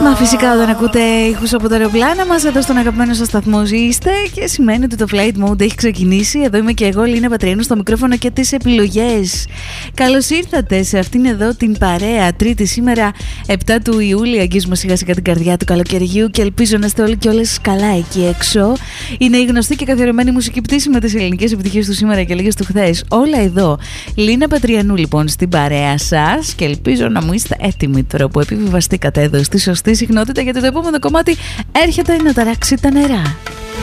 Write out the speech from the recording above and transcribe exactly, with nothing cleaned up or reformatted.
Μα φυσικά όταν ακούτε ήχους από τα αεροπλάνα μας εδώ στον αγαπημένο σας σταθμό είστε και σημαίνει ότι το flight mode έχει ξεκινήσει. Εδώ είμαι και εγώ, Λίνα Πατριανού, στο μικρόφωνο και τις επιλογές. Καλώς ήρθατε σε αυτήν εδώ την παρέα. Τρίτη σήμερα, επτά του Ιούλη. Αγγίζουμε σιγά σιγά την καρδιά του καλοκαιριού και ελπίζω να είστε όλοι και όλες καλά εκεί έξω. Είναι η γνωστή και καθιερωμένη μουσική πτήση με τις ελληνικές επιτυχίες του σήμερα και λίγες του χθες. Όλα εδώ. Λίνα Πατριανού λοιπόν στην παρέα σας και ελπίζω να μου είστε έτοιμοι τώρα που επιβιβαστήκατε εδώ στη σωστή συχνότητα, γιατί το επόμενο κομμάτι έρχεται να ταράξει τα νερά.